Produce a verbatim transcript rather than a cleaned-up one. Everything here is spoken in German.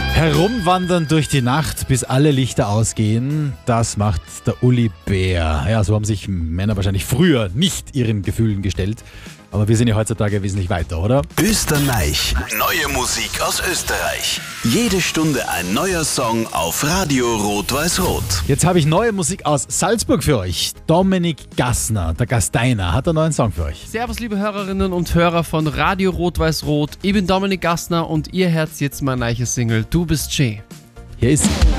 Herumwandern durch die Nacht, bis alle Lichter ausgehen, das macht der Uli Bär. Ja, so haben sich Männer wahrscheinlich früher nicht ihren Gefühlen gestellt. Aber wir sind ja heutzutage wesentlich weiter, oder? Österreich. Neue Musik aus Österreich. Jede Stunde ein neuer Song auf Radio Rot-Weiß-Rot. Jetzt habe ich neue Musik aus Salzburg für euch. Dominik Gassner, der Gasteiner, hat einen neuen Song für euch. Servus, liebe Hörerinnen und Hörer von Radio Rot-Weiß-Rot. Ich bin Dominik Gassner und ihr hört jetzt mein neues Single Du bist schön. Hier ist sie.